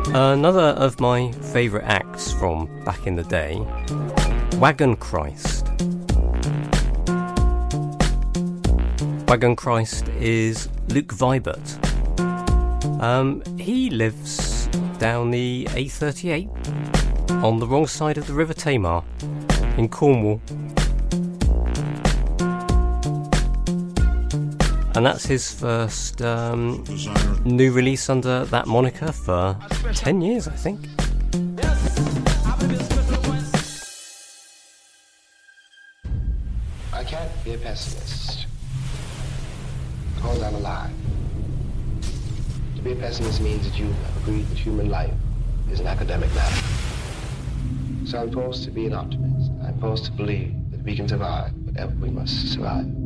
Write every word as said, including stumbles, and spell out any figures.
Another of my favourite acts from back in the day, Wagon Christ. Wagon Christ is Luke Vibert. Um, he lives down the A thirty-eight on the wrong side of the River Tamar in Cornwall. And that's his first um, new release under that moniker for ten years, I think. I can't be a pessimist because I'm alive. To be a pessimist means that you agree that human life is an academic matter. So I'm forced to be an optimist. I'm forced to believe that we can survive whatever we must survive.